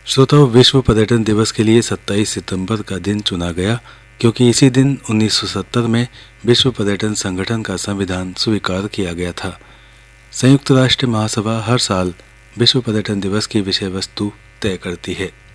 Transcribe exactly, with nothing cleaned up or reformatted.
श्रोताओं, विश्व पर्यटन दिवस के लिए सत्ताईस सितंबर का दिन चुना गया क्योंकि इसी दिन उन्नीस सौ सत्तर में विश्व पर्यटन संगठन का संविधान स्वीकार किया गया था। संयुक्त राष्ट्र महासभा हर साल विश्व पर्यटन दिवस की विषय वस्तु तय करती है।